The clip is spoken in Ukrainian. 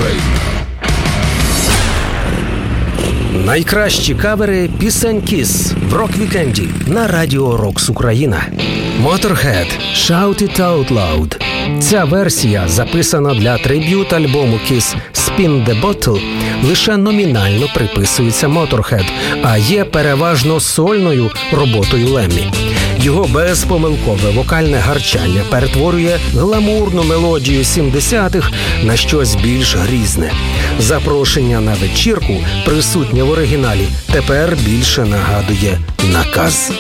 Україна. Найкращі кавери пісень Kiss в рок-вікенді на радіо Рокс Україна. Motorhead «Shout It Out Loud». Ця версія, записана для триб'ют-альбому Kiss «Spin the Bottle», лише номінально приписується Motorhead, а є переважно сольною роботою Леммі. Його безпомилкове вокальне гарчання перетворює гламурну мелодію 70-х на щось більш грізне. Запрошення на вечірку, присутнє в оригіналі, тепер більше нагадує наказ.